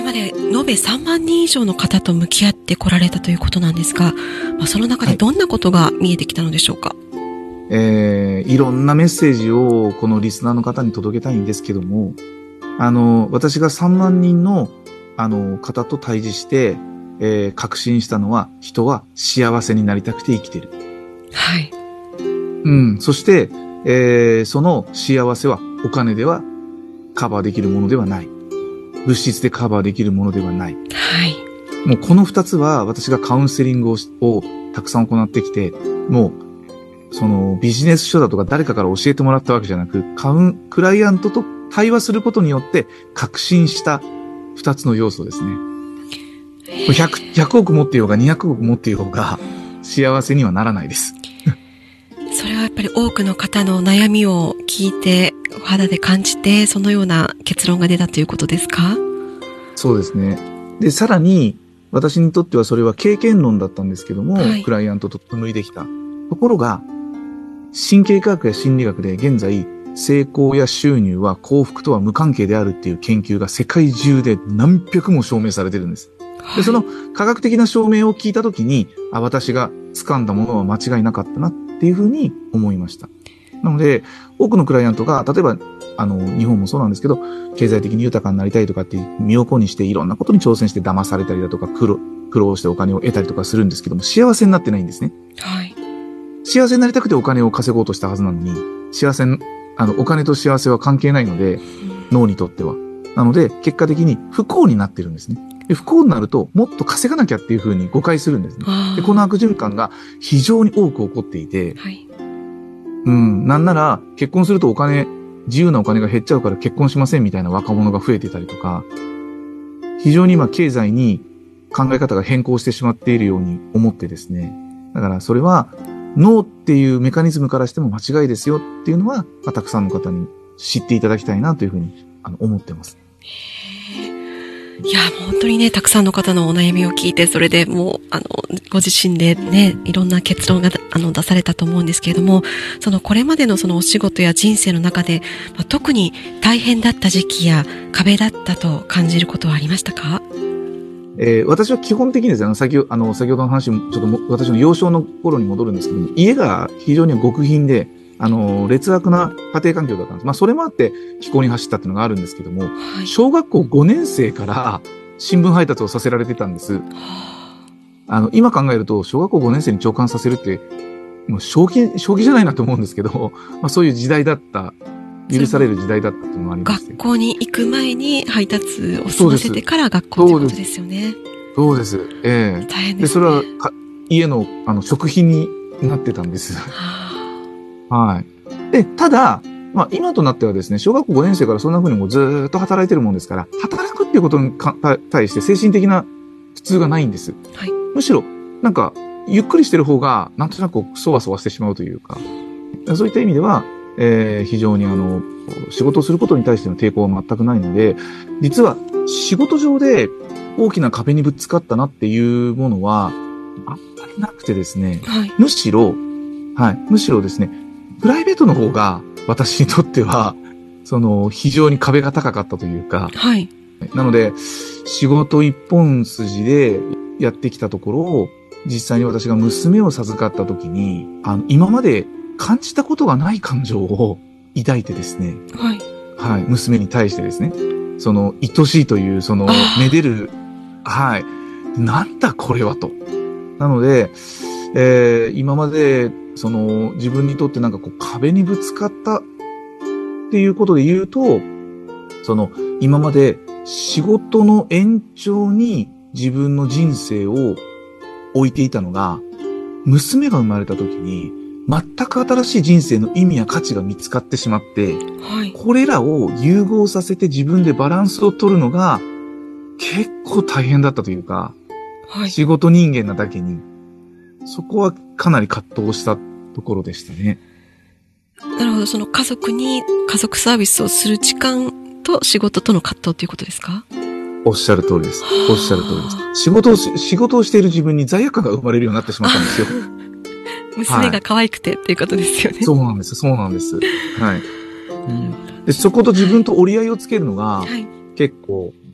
れまで延べ3万人以上の方と向き合ってこられたということなんですが、その中でどんなことが見えてきたのでしょうか？ いろんなメッセージをこのリスナーの方に届けたいんですけども、私が3万人の方と対峙して、確信したのは、人は幸せになりたくて生きてる。 はい。 そして、その幸せはお金ではカバーできるものではない。物質でカバーできるものではない。 はい。 もうこの2つは私がカウンセリングをたくさん行ってきて、もうそのビジネス書だとか誰かから教えてもらったわけじゃなく、クライアントと対話することによって確信した2つの要素ですね。100億持っていようが200億持っていようが幸せにはならないです。 それはやっぱり多くの方の悩みを聞いて、お肌で感じて、そのような結論が出たということですか？ そうですね。で、さらに、私にとってはそれは経験論だったんですけども、クライアントと紡いできた。ところが、神経科学や心理学で現在、成功や収入は幸福とは無関係であるっていう研究が世界中で何百も証明されてるんです。で、その科学的な証明を聞いたときに、私が掴んだものは間違いなかったなっていうふうに思いました。なので、多くのクライアントが、例えば、日本もそうなんですけど、経済的に豊かになりたいとかって身を粉にしていろんなことに挑戦して騙されたりだとか、苦労してお金を得たりとかするんですけども、幸せになってないんですね。 はい。 幸せになりたくてお金を稼ごうとしたはずなのに、お金と幸せは関係ないので、脳にとっては。なので、結果的に不幸になってるんですね。で、不幸になると、もっと稼がなきゃっていうふうに誤解するんですね。で、この悪循環が非常に多く起こっていて、 はい。 なんなら、結婚すると自由なお金が減っちゃうから結婚しませんみたいな若者が増えてたりとか、非常に今経済に考え方が変更してしまっているように思ってですね。だからそれは、脳っていうメカニズムからしても間違いですよっていうのは、たくさんの方に知っていただきたいなというふうに思ってます。 いや、もう本当にね、たくさんの方のお悩みを聞いて、それでもう、ご自身でね、いろんな結論が出されたと思うんですけれども、これまでのそのお仕事や人生の中で、特に大変だった時期や壁だったと感じることはありましたか？ 私は基本的にですね、先ほどの話も、ちょっと私の幼少の頃に戻るんですけども、家が非常に極貧で、劣悪な家庭環境だったんです。それもあって、気候に走ったっていうのがあるんですけども、はい、小学校5年生から新聞配達をさせられてたんです。今考えると、小学校5年生に長官させるって、もう正気じゃないなと思うんですけど、そういう時代だった、許される時代だったっていうのもあります。 学校に行く前に配達を済ませてから学校ってことですよね。 そうです。 大変ですね。 で、それは家の、食費になってたんです。はい。で、ただ、今となってはですね、小学校5年生からそんな風にもうずーっと働いてるもんですから、働くっていうことに対して精神的な苦痛がないんです。はい。むしろ、ゆっくりしてる方が、なんとなくそわそわしてしまうというか、そういった意味では、非常に仕事をすることに対しての抵抗は全くないので、実は仕事上で大きな壁にぶつかったなっていうものは、あんまりなくてですね、はい、むしろですね、プライベートの方が私にとっては、非常に壁が高かったというか、 はい。 なので、仕事一本筋でやってきたところを、実際に私が娘を授かった時に、今まで感じたことがない感情を抱いてですね、 はい。 はい、娘に対してですね、愛しいという、めでる、はい、なんだこれはと。なので、今まで、自分にとって壁にぶつかったっていうことで言うと、今まで仕事の延長に自分の人生を置いていたのが、娘が生まれた時に、全く新しい人生の意味や価値が見つかってしまって、はい、これらを融合させて自分でバランスを取るのが結構大変だったというか、はい、仕事人間なだけに、そこはかなり葛藤したところでしたね。 なるほど、家族サービスをする時間と仕事との葛藤ということですか？ おっしゃる通りです。おっしゃる通りです。仕事をしている自分に罪悪感が生まれるようになってしまったんですよ。 娘が可愛くてっていうことですよね。 そうなんです。そうなんです。はい。で、そこと自分と折り合いをつけるのが、結構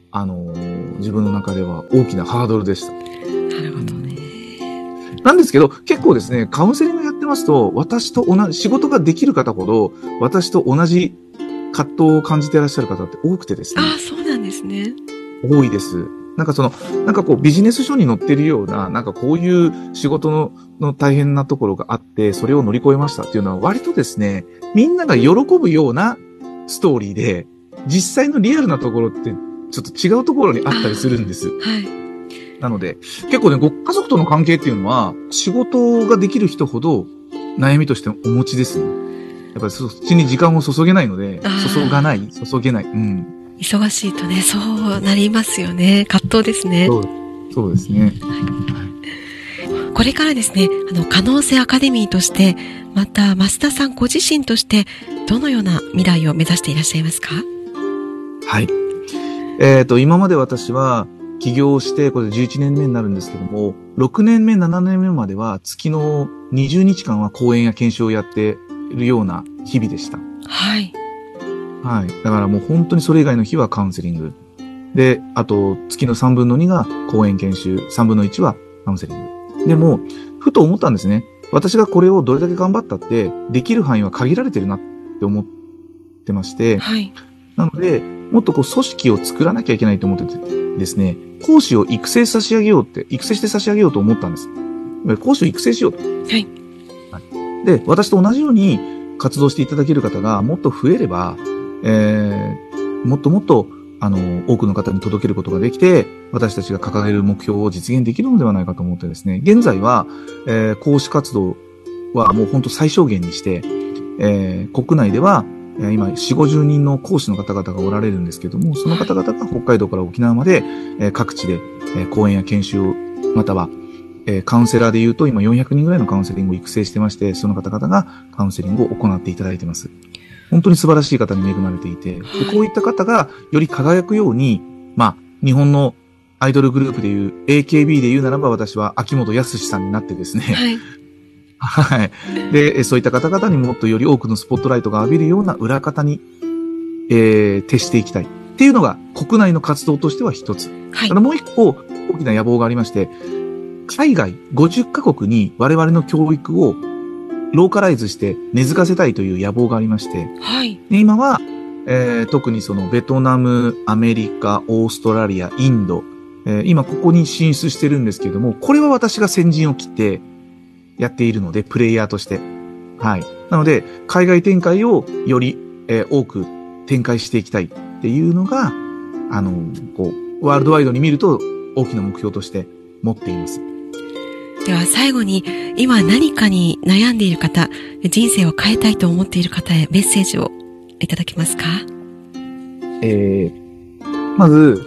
自分の中では大きなハードルでした。 なるほどね。 なんですけど、結構ですね、カウンセリングやってますと、仕事ができる方ほど、私と同じ葛藤を感じていらっしゃる方って多くてですね。 ああ、そうなんですね。 多いです。ビジネス書に載ってるような、こういう仕事の大変なところがあって、それを乗り越えましたっていうのは割とですね、みんなが喜ぶようなストーリーで、実際のリアルなところってちょっと違うところにあったりするんです。 はい。 なので、結構ね、ご家族との関係っていうのは、仕事ができる人ほど悩みとしてお持ちですね。やっぱりそっちに時間を注げないので、注げない。うん。 忙しいとね、そうなりますよね。葛藤ですね。 そうですね。 これからですね、可能性アカデミーとして、また、増田さんご自身として、どのような未来を目指していらっしゃいますか？ はい。今まで私は、起業して、これで11年目になるんですけども、6年目、7年目までは、月の20日間は講演や研修をやっているような日々でした。 はい。 はい。だからもう本当にそれ以外の日はカウンセリング。で、あと、月の3分の2が講演研修、3分の1はカウンセリング。でも、ふと思ったんですね。私がこれをどれだけ頑張ったって、できる範囲は限られてるなって思ってまして、 はい。 なので、もっと組織を作らなきゃいけないと思っててですね、講師を育成して差し上げようと思ったんです。講師を育成しようと。 はい。 で、私と同じように活動していただける方がもっと増えれば、もっともっと、多くの方に届けることができて、私たちが掲げる目標を実現できるのではないかと思ってですね、現在は、講師活動はもう本当最小限にして、国内では、今、4、50人の講師の方々がおられるんですけども、その方々が北海道から沖縄まで、各地で、講演や研修を、または、カウンセラーで言うと今400人ぐらいのカウンセリングを育成してまして、その方々がカウンセリングを行っていただいています。本当に素晴らしい方に恵まれていて、でこういった方がより輝くように、日本のアイドルグループでいう AKB で言うならば私は秋元康さんになってですね、 はい。 はい。で、そういった方々にもっとより多くのスポットライトが浴びるような裏方に、徹していきたい。っていうのが国内の活動としては一つ。 はい。 ただもう一個大きな野望がありまして、海外50カ国に我々の教育をローカライズして根付かせたいという野望がありまして、 はい。 で今は、特にそのベトナム、アメリカ、オーストラリア、インド、今ここに進出してるんですけれども、これは私が先陣を切ってやっているので、プレイヤーとして。はい。なので、海外展開をより、多く展開していきたいっていうのが、ワールドワイドに見ると大きな目標として持っています。 では最後に、今何かに悩んでいる方、人生を変えたいと思っている方へメッセージをいただけますか？ まず、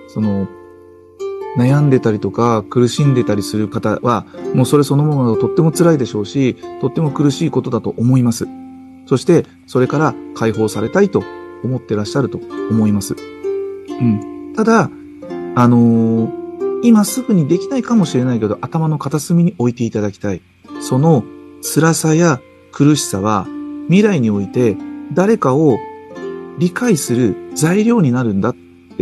悩んでたりとか苦しんでたりする方は、もうそれそのものがとっても辛いでしょうし、とっても苦しいことだと思います。そして、それから解放されたいと思ってらっしゃると思います。ただ、今すぐにできないかもしれないけど、頭の片隅に置いていただきたい。その辛さや苦しさは、未来において誰かを理解する材料になるんだって、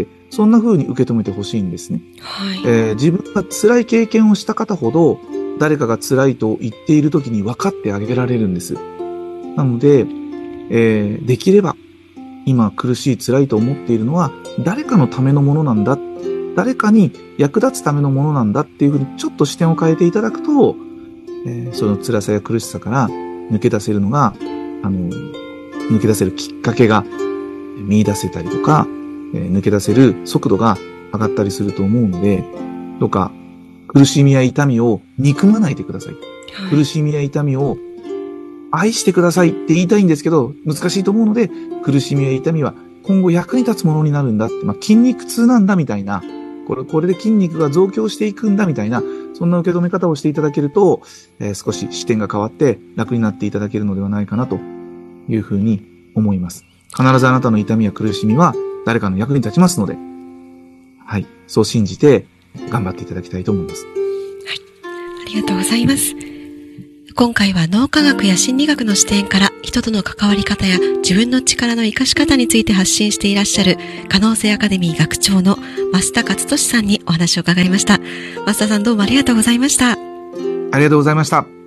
そんな風に受け止めてほしいんですね。 はい。 自分が辛い経験をした方ほど、誰かが辛いと言っている時に分かってあげられるんです。なので、できれば、今苦しい辛いと思っているのは、誰かのためのものなんだ。誰かに役立つためのものなんだっていうふうにちょっと視点を変えていただくと、その辛さや苦しさから抜け出せるのが、抜け出せるきっかけが見出せたりとか、抜け出せる速度が上がったりすると思うので、どうか苦しみや痛みを憎まないでください。 はい。 苦しみや痛みを愛してくださいって言いたいんですけど、難しいと思うので、苦しみや痛みは今後役に立つものになるんだって、筋肉痛なんだみたいな、これで筋肉が増強していくんだみたいな、そんな受け止め方をしていただけると、少し視点が変わって楽になっていただけるのではないかなというふうに思います。必ずあなたの痛みや苦しみは誰かの役に立ちますので、はい、そう信じて頑張っていただきたいと思います。 はい。ありがとうございます。 今回は脳科学や心理学の視点から人との関わり方や自分の力の活かし方について発信していらっしゃる可能性アカデミー学長の増田勝利さんにお話を伺いました。増田さん、どうもありがとうございました。 ありがとうございました。